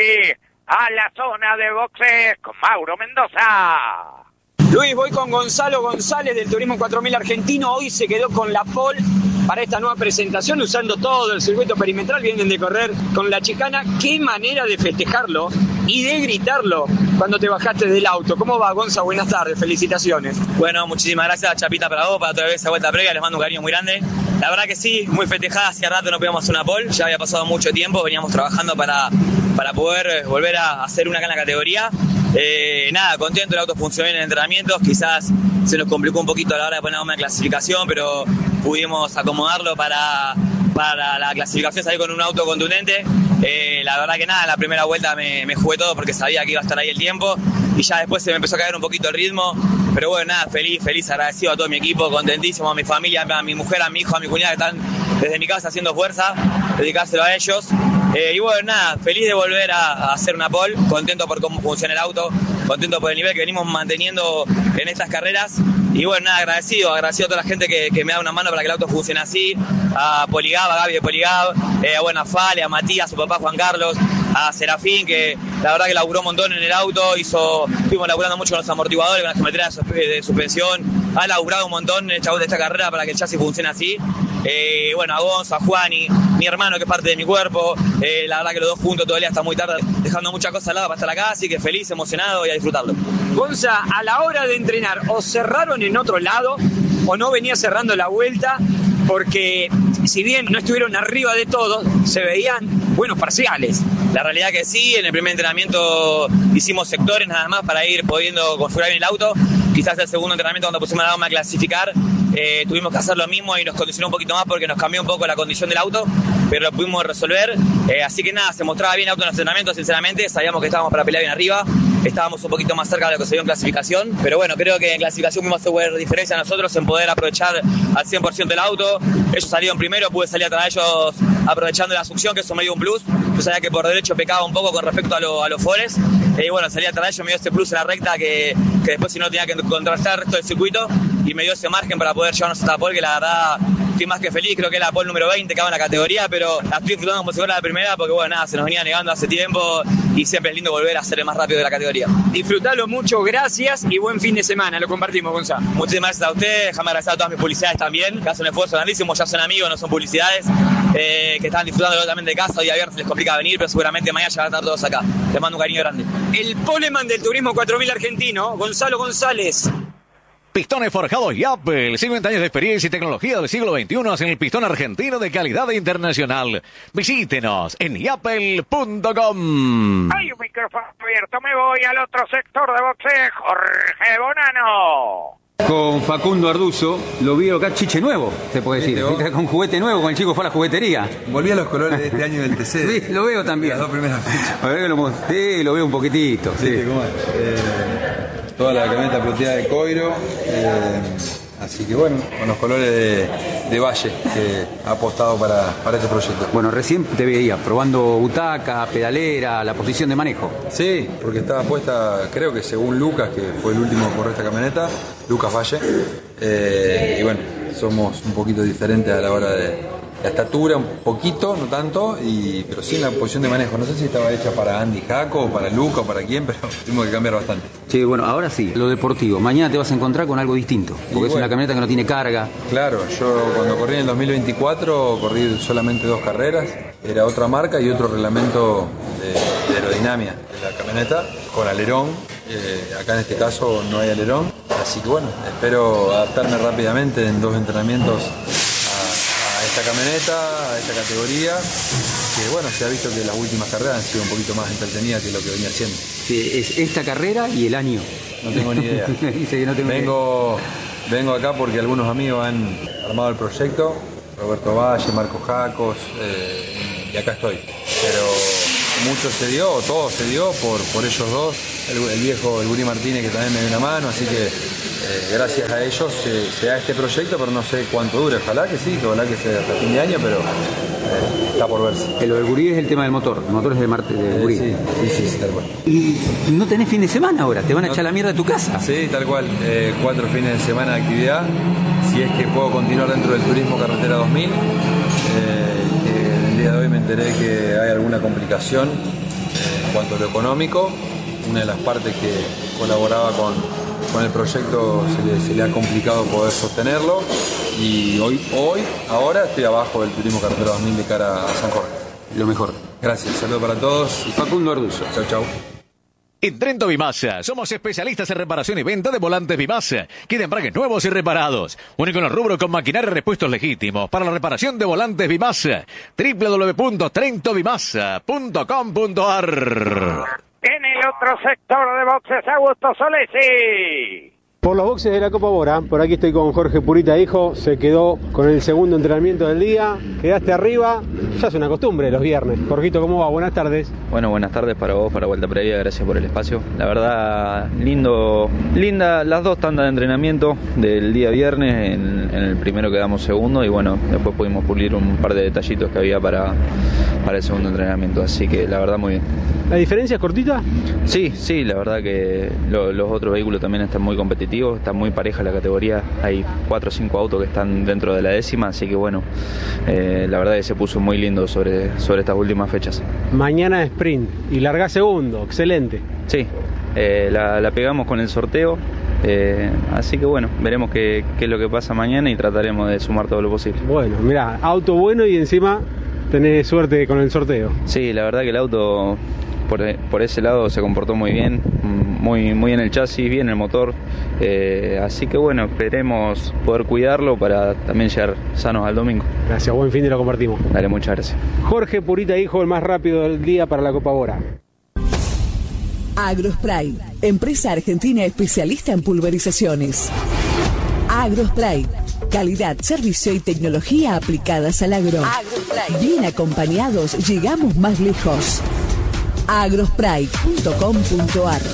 B: a la zona de boxes con Mauro Mendoza.
M: Luis, voy con Gonzalo González del Turismo cuatro mil Argentino. Hoy se quedó con la pole para esta nueva presentación, usando todo el circuito perimetral. Vienen de correr con la chicana. Qué manera de festejarlo y de gritarlo cuando te bajaste del auto. ¿Cómo va, Gonza? Buenas tardes, felicitaciones.
N: Bueno, muchísimas gracias, Chapita, para vos, para otra vez esa vuelta previa. Les mando un cariño muy grande. La verdad que sí, muy festejada. Hacía rato no podíamos hacer una pole, ya había pasado mucho tiempo. Veníamos trabajando para, para poder volver a hacer una acá en la categoría. Eh, nada, contento, el auto funcionó bien en entrenamientos. Quizás se nos complicó un poquito a la hora de poner una clasificación, pero pudimos acomodarlo para, para la clasificación, salir con un auto contundente. Eh, la verdad que nada, la primera vuelta me, me jugué todo porque sabía que iba a estar ahí el tiempo y ya después se me empezó a caer un poquito el ritmo, pero bueno, nada, feliz, feliz, agradecido a todo mi equipo, contentísimo, a mi familia, a mi mujer, a mi hijo, a mi cuñada que están desde mi casa haciendo fuerza, dedicárselo a ellos. Eh, y bueno, nada, feliz de volver a, a hacer una pole, contento por cómo funciona el auto, contento por el nivel que venimos manteniendo en estas carreras. Y bueno, nada, agradecido, agradecido a toda la gente que, que me da una mano para que el auto funcione así, a Poligab, a Gaby de Poligab, eh, a Buena Fale, a Matías, a su papá Juan Carlos, a Serafín, que la verdad que laburó un montón en el auto, hizo, estuvimos laburando mucho con los amortiguadores, con las geometrías de suspensión, ha laburado un montón el chabón de esta carrera para que el chasis funcione así. Eh, bueno, a Gonza, a Juani, mi hermano que es parte de mi cuerpo, eh, la verdad que los dos juntos todo el día hasta muy tarde, dejando muchas cosas al lado para estar acá, así que feliz, emocionado y a disfrutarlo.
M: Gonza, a la hora de entrenar, ¿o cerraron en otro lado o no venía cerrando la vuelta? Porque si bien no estuvieron arriba de todo, se veían buenos parciales.
N: La realidad que sí, en el primer entrenamiento hicimos sectores nada más para ir pudiendo configurar bien el auto. Quizás el segundo entrenamiento cuando pusimos la gama a clasificar, eh, tuvimos que hacer lo mismo y nos condicionó un poquito más porque nos cambió un poco la condición del auto, pero lo pudimos resolver. Eh, así que nada, se mostraba bien el auto en los entrenamientos, sinceramente, sabíamos que estábamos para pelear bien arriba, estábamos un poquito más cerca de lo que se vio en clasificación, pero bueno, creo que en clasificación pudimos hacer diferencia a nosotros en poder aprovechar al cien por ciento el auto. Ellos salieron primero, pude salir atrás de ellos aprovechando la succión, que eso me dio un plus. Yo sabía que por derecho pecaba un poco con respecto a, lo, a los fores, y bueno, salí atrás de ellos, me dio ese plus en la recta que, que después si no tenía que contrastar el resto del circuito, y me dio ese margen para poder llevarnos a esta pole, que la verdad estoy más que feliz. Creo que es la pole número veinte que va en la categoría, pero la estoy disfrutando como si fuera la primera, porque bueno, nada, se nos venía negando hace tiempo y siempre es lindo volver a ser el más rápido de la categoría.
M: Disfrutalo mucho, gracias y buen fin de semana, lo compartimos, Gonzalo.
N: Muchísimas gracias a ustedes, déjame agradecer a todas mis publicidades también, que hacen un esfuerzo grandísimo, ya son amigos, no son publicidades, eh, que están disfrutando también de casa. Hoy a viernes les complica venir, pero seguramente mañana ya van a estar todos acá. Les mando un cariño grande.
M: El poleman del Turismo cuatro mil Argentino, Gonzalo González.
D: Pistones forjados Yapel, cincuenta años de experiencia y tecnología del siglo veintiuno en el pistón argentino de calidad internacional. Visítenos en yapel punto com.
B: Hay un micrófono abierto, me voy al otro sector de boxeo, Jorge Bonano.
O: Con Facundo Arduzo, lo vi acá chiche nuevo, se puede decir. Con juguete nuevo, con el chico fue a la juguetería.
P: Volví a los colores de este año del T C.
O: Sí, lo veo también.
P: Las dos primeras fechas.
O: A ver, lo, sí, lo veo un poquitito. Sí,
P: sí. ¿Cómo es? Eh, toda la camioneta plateada de Coiro. Eh, así que bueno, con los colores de, de Valle, que ha apostado para, para este proyecto.
O: Bueno, recién te veía probando butaca, pedalera, la posición de manejo.
P: Sí, porque estaba puesta, creo que según Lucas, que fue el último por esta camioneta, Lucas Valle. Eh, y bueno, somos un poquito diferentes a la hora de la estatura, un poquito, no tanto, y, pero sí en la posición de manejo. No sé si estaba hecha para Andy Jaco, o para Luca, o para quién, pero tuvimos que cambiar bastante.
O: Sí, bueno, ahora sí, lo deportivo. Mañana te vas a encontrar con algo distinto, porque bueno, es una camioneta que no tiene carga.
P: Claro, yo cuando corrí en el dos mil veinticuatro corrí solamente dos carreras, era otra marca y otro reglamento de, de aerodinámica de la camioneta, con alerón. Eh, acá en este caso no hay alerón, así que bueno, espero adaptarme rápidamente en dos entrenamientos a esta camioneta, a esta categoría, que bueno, se ha visto que las últimas carreras han sido un poquito más entretenidas que lo que venía haciendo.
O: Sí, es esta carrera y el año.
P: No tengo ni idea.
O: Dice que no tengo
P: vengo, vengo acá porque algunos amigos han armado el proyecto, Roberto Valle, Marco Jacos, eh, y acá estoy. Pero mucho se dio, o todo se dio por, por ellos dos, el, el viejo, el Guri Martínez, que también me dio una mano, así que eh, gracias a ellos se, se da este proyecto, pero no sé cuánto dure, ojalá que sí, que ojalá que sea hasta fin de año, pero eh, está por verse.
O: Lo del Gurí es el tema del motor, el motor es de Marte, del Gurí.
P: Eh, sí, sí, sí, tal cual.
O: Y no tenés fin de semana ahora, te van a echar la mierda de tu casa.
P: Sí, tal cual, eh, cuatro fines de semana de actividad, si es que puedo continuar dentro del Turismo Carretera dos mil, eh, que el día de hoy me enteré que hay alguna complicación eh, en cuanto a lo económico. Una de las partes que colaboraba con, con el proyecto se le, se le ha complicado poder sostenerlo y hoy, hoy, ahora estoy abajo del Turismo Carretera dos mil de cara a San Jorge.
O: Lo mejor.
P: Gracias, saludos para todos.
O: Y Facundo Arduzo.
P: Chau, chau.
D: En Trento Vimasa, somos especialistas en reparación y venta de volantes Vimasa, que de embragues nuevos y reparados. Único en el rubro con maquinaria y repuestos legítimos para la reparación de volantes Vimasa. doble u doble u doble u punto trento vimasa punto com punto a r.
B: En el otro sector de boxes, Augusto Solesi.
H: Por los boxes de la Copa Bora, por aquí estoy con Jorge Purita, hijo, se quedó con el segundo entrenamiento del día, quedaste arriba, ya es una costumbre los viernes. Jorgito, ¿cómo va? Buenas tardes.
Q: Bueno, buenas tardes para vos, para Vuelta Previa, gracias por el espacio. La verdad, lindo, linda las dos tandas de entrenamiento del día viernes, en, en el primero quedamos segundo y bueno, después pudimos pulir un par de detallitos que había para, para el segundo entrenamiento, así que la verdad muy bien.
H: ¿La diferencia es cortita?
Q: Sí, sí, la verdad que lo, los otros vehículos también están muy competitivos, está muy pareja la categoría, hay cuatro o cinco autos que están dentro de la décima, así que bueno, eh, la verdad que se puso muy lindo sobre, sobre estas últimas fechas.
H: Mañana sprint y larga segundo, excelente.
Q: Sí, eh, la, la pegamos con el sorteo, eh, así que bueno, veremos qué, qué es lo que pasa mañana y trataremos de sumar todo lo posible.
H: Bueno, mirá, auto bueno y encima tenés suerte con el sorteo.
Q: Sí, la verdad que el auto por, por ese lado se comportó muy bien, muy, muy en el chasis, bien el motor, eh, así que bueno, esperemos poder cuidarlo para también llegar sanos al domingo.
H: Gracias, buen fin y lo compartimos.
Q: Dale, muchas gracias.
H: Jorge Purita, hijo, el más rápido del día para la Copa Bora.
R: Agrospray, empresa argentina especialista en pulverizaciones. Agrospray, calidad, servicio y tecnología aplicadas al agro. Agrospray. Bien acompañados, llegamos más lejos. agrospray punto com punto a r.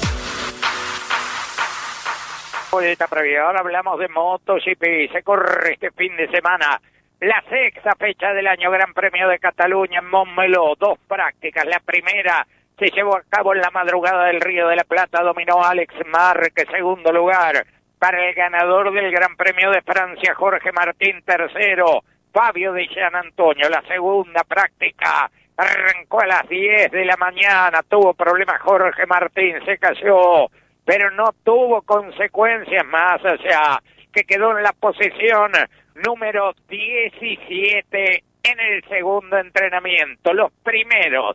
B: Vuelta previa, ahora hablamos de MotoGP. Se corre este fin de semana la sexta fecha del año, Gran Premio de Cataluña en Montmeló. Dos prácticas. La primera se llevó a cabo en la madrugada del Río de la Plata. Dominó Alex Marquez, segundo lugar. Para el ganador del Gran Premio de Francia, Jorge Martín, tercero. Fabio Di Gianantonio, la segunda práctica arrancó a las diez de la mañana. Tuvo problemas Jorge Martín, se cayó, pero no tuvo consecuencias más allá, que quedó en la posición número diecisiete en el segundo entrenamiento. Los primeros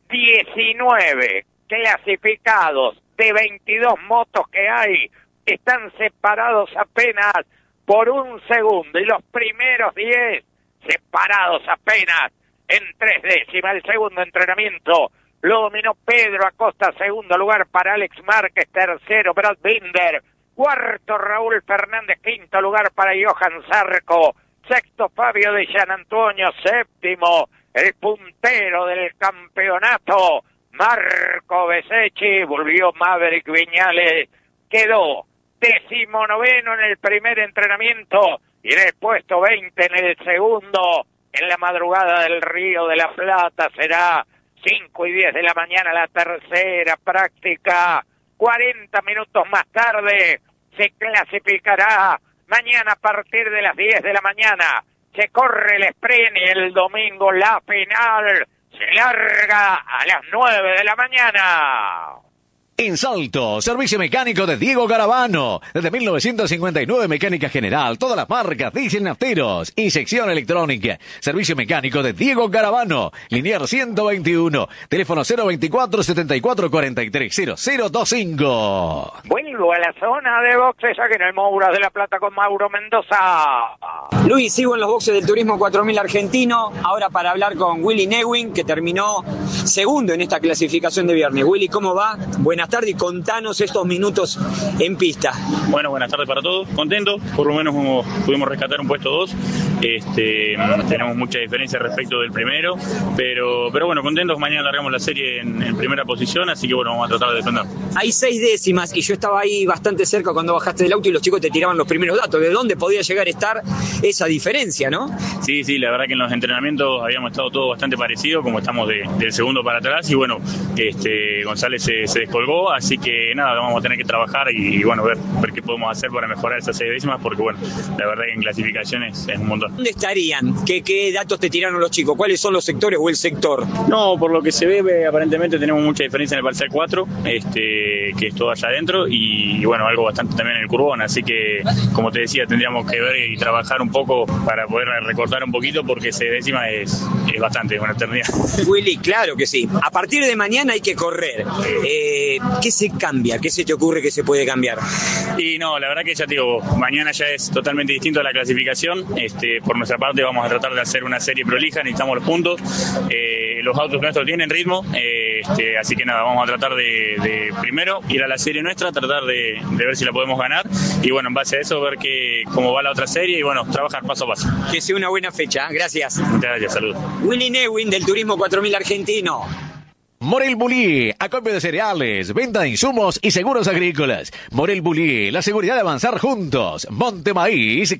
B: diecinueve clasificados de veintidós motos que hay están separados apenas por un segundo, y los primeros diez separados apenas en tres décimas. El segundo entrenamiento lo dominó Pedro Acosta, segundo lugar para Alex Márquez, tercero Brad Binder, cuarto Raúl Fernández, quinto lugar para Johan Zarco, sexto Fabio Di Gianantonio, séptimo el puntero del campeonato Marco Besecchi, volvió Maverick Viñales, quedó decimonoveno en el primer entrenamiento y en el puesto veinte en el segundo. En la madrugada del Río de la Plata será cinco y diez de la mañana la tercera práctica. cuarenta minutos más tarde se clasificará. Mañana a partir de las diez de la mañana se corre el sprint y el domingo la final se larga a las nueve de la mañana.
D: En Salto, servicio mecánico de Diego Garavano. Desde mil novecientos cincuenta y nueve, mecánica general, todas las marcas, diésel, nafteros, inyección electrónica. Servicio mecánico de Diego Garavano. Linier ciento veintiuno. Teléfono cero veinticuatro, setenta y cuatro, cuarenta y tres, cero cero veinticinco.
B: Vuelvo a la zona de boxes aquí en el Mouras de la Plata con Mauro Mendoza.
M: Luis, sigo en los boxes del Turismo cuatro mil argentino, ahora para hablar con Willy Newin, que terminó segundo en esta clasificación de viernes. Willy, ¿cómo va? Buenas tardes y contanos estos minutos en pista.
S: Bueno, buenas tardes para todos, contento, por lo menos como pudimos rescatar un puesto dos. este, tenemos mucha diferencia respecto del primero, pero, pero bueno, contentos, mañana largamos la serie en, en primera posición, así que bueno, vamos a tratar de defender.
M: Hay seis décimas y yo estaba ahí bastante cerca cuando bajaste del auto y los chicos te tiraban los primeros datos. ¿De dónde podía llegar a estar esa diferencia, no?
S: Sí, sí, la verdad que en los entrenamientos habíamos estado todos bastante parecidos, como estamos de, del segundo para atrás, y bueno, este, González se, se descolgó, así que nada, vamos a tener que trabajar y, y bueno, ver, ver qué podemos hacer para mejorar esas seis décimas, porque bueno, la verdad que en clasificaciones es un montón.
M: ¿Dónde estarían? ¿Qué, qué datos te tiraron los chicos? ¿Cuáles son los sectores o el sector?
S: No, por lo que se ve, aparentemente tenemos mucha diferencia en el parcial cuatro, este, que es todo allá adentro, y, y bueno, algo bastante también en el curbón, así que, como te decía, tendríamos que ver y trabajar un poco para poder recortar un poquito, porque seis décimas es, es bastante, una eternidad.
M: Willy, claro que sí. A partir de mañana hay que correr. Eh, ¿Qué se cambia? ¿Qué se te ocurre que se puede cambiar?
S: Y no, la verdad que ya te digo, mañana ya es totalmente distinto a la clasificación. Este, por nuestra parte vamos a tratar de hacer una serie prolija, necesitamos los puntos. Eh, los autos nuestros tienen ritmo, eh, este, así que nada, vamos a tratar de, de primero ir a la serie nuestra, tratar de, de ver si la podemos ganar y bueno, en base a eso ver que, cómo va la otra serie y bueno, trabajar paso a paso.
M: Que sea una buena fecha, gracias.
S: Muchas gracias, saludos.
M: Willy Newin del Turismo cuatro mil Argentino.
D: Morel Bulí, acopio de cereales, venta de insumos y seguros agrícolas. Morel Bulí, la seguridad de avanzar juntos. Monte Maíz,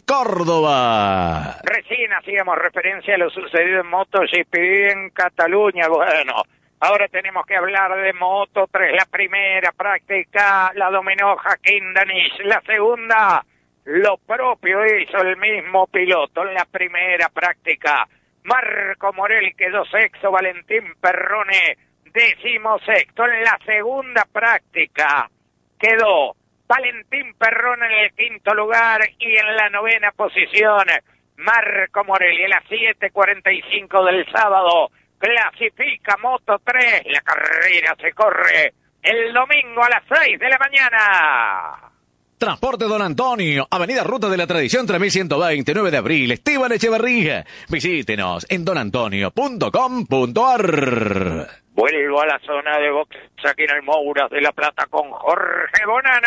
D: Córdoba.
B: Recién hacíamos referencia a lo sucedido en MotoGP en Cataluña. Bueno, ahora tenemos que hablar de Moto tres, la primera práctica, la dominó Joaquín Danish. La segunda, lo propio hizo el mismo piloto en la primera práctica. Marco Morel quedó sexto, Valentín Perrone décimo sexto. En la segunda práctica quedó Valentín Perrone en el quinto lugar y en la novena posición Marco Morel. Y a las siete cuarenta y cinco del sábado clasifica Moto tres. La carrera se corre el domingo a las seis de la mañana.
D: Transporte Don Antonio, Avenida Ruta de la Tradición tres mil ciento veinte, nueve de abril, Esteban Echeverría. Visítenos en don antonio punto com punto a r.
B: Vuelvo a la zona de box aquí en el Mouras de La Plata con Jorge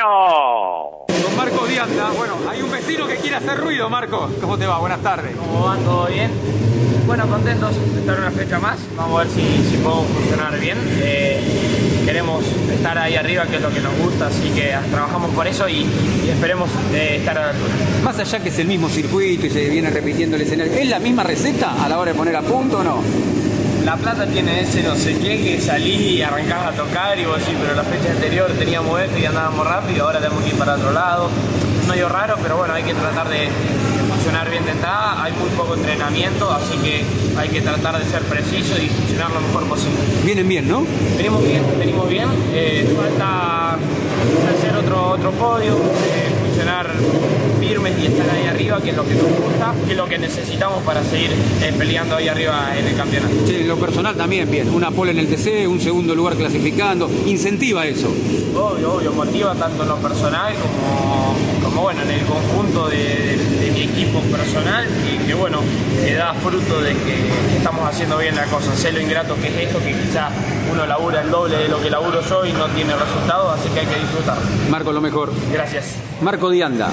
B: Bonano.
O: Con Marco Dianda. Bueno, hay un vecino que quiere hacer ruido, Marco. ¿Cómo te va? Buenas tardes.
T: ¿Cómo van? ¿Todo bien? Bueno, contentos de estar una fecha más. Vamos a ver si, si podemos funcionar bien. Eh, queremos estar ahí arriba, que es lo que nos gusta, así que trabajamos por eso y, y esperemos eh, estar a la altura.
O: Más allá que es el mismo circuito y se viene repitiendo el escenario, ¿es la misma receta a la hora de poner a punto o no?
T: La Plata tiene ese no sé qué que salí y arrancás a tocar y vos decís, pero la fecha anterior teníamos esto y andábamos rápido, ahora tenemos que ir para otro lado. Medio raro, pero bueno, hay que tratar de, de funcionar bien de entrada. Hay muy poco entrenamiento, así que hay que tratar de ser preciso y funcionar lo mejor posible.
O: Vienen bien, ¿no?
T: Venimos bien, venimos bien. Eh, falta hacer otro, otro podio, eh, funcionar firmes y estar ahí arriba, que es lo que nos gusta, que es lo que necesitamos para seguir eh, peleando ahí arriba en el campeonato.
O: Sí, en lo personal también bien. Una pole en el T C, un segundo lugar clasificando. ¿Incentiva eso?
T: Obvio, obvio, motiva tanto en lo personal como, como bueno, en el conjunto de, de, de mi equipo personal y que bueno, que da fruto de que estamos haciendo bien la cosa. Sé lo ingrato que es esto, que quizás uno labura el doble de lo que laburo yo y no tiene resultados, así que hay que disfrutar.
O: Marco, lo mejor.
T: Gracias.
O: Marco Dianda.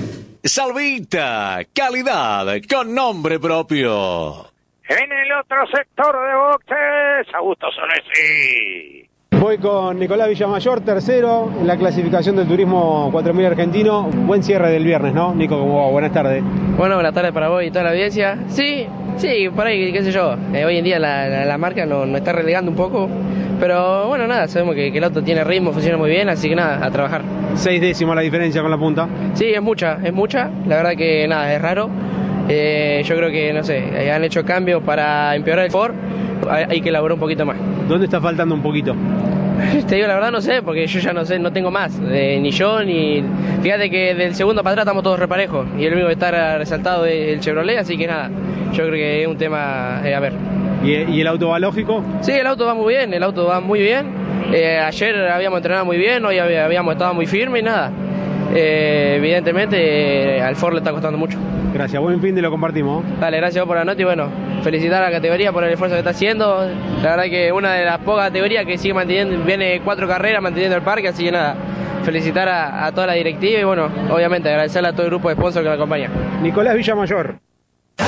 D: Salvita, calidad con nombre propio.
B: En el otro sector de boxes, Augusto Solesi.
U: Voy con Nicolás Villamayor, tercero en la clasificación del Turismo cuatro mil Argentino. Buen cierre del viernes, ¿no? Nico, ¿cómo va? Buenas tardes.
V: Bueno, buenas tardes para vos y toda la audiencia. Sí, sí, por ahí, qué sé yo. Eh, hoy en día la, la, la marca nos no está relegando un poco. Pero bueno, nada, sabemos que, que el auto tiene ritmo, funciona muy bien, así que nada, a trabajar.
U: Seis décimas la diferencia con la punta.
V: Sí, es mucha, es mucha. La verdad que nada, es raro. Eh, yo creo que, no sé, han hecho cambios para empeorar el Ford. Hay, hay que elaborar un poquito más.
U: ¿Dónde está faltando un poquito?
V: Te digo la verdad, no sé, porque yo ya no sé, no tengo más, eh, ni yo, ni... Fíjate que del segundo para atrás estamos todos reparejos, y el único que está resaltado es el Chevrolet, así que nada, yo creo que es un tema, eh, a ver.
U: ¿Y, ¿Y el auto va lógico?
V: Sí, el auto va muy bien, el auto va muy bien. Eh, ayer habíamos entrenado muy bien, hoy habíamos estado muy firmes y nada. Eh, evidentemente eh, al Ford le está costando mucho.
U: Gracias, buen fin de lo compartimos.
V: Dale, gracias por la nota y bueno, felicitar a la categoría por el esfuerzo que está haciendo. La verdad que una de las pocas categorías que sigue manteniendo, viene cuatro carreras manteniendo el parque, así que nada, felicitar a, a toda la directiva y bueno, obviamente agradecerle a todo el grupo de sponsors que me acompaña.
U: Nicolás Villamayor.